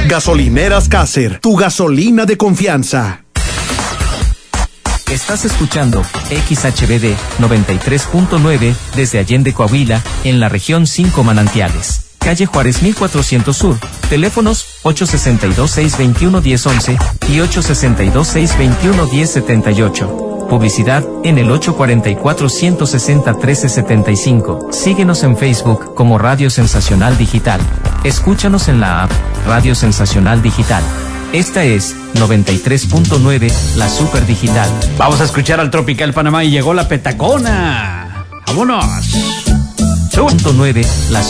Gasolineras Caser, tu gasolina de confianza. Estás escuchando XHBD 93.9 desde Allende, Coahuila, en la región 5 Manantiales. Calle Juárez 1400 Sur. Teléfonos 862-621-1011 y 862-621-1078. Publicidad en el 844-160-1375. Síguenos en Facebook como Radio Sensacional Digital. Escúchanos en la app Radio Sensacional Digital. Esta es 93.9, la Super Digital. Vamos a escuchar al Tropical Panamá y llegó la Petacona. ¡Vámonos! 9, la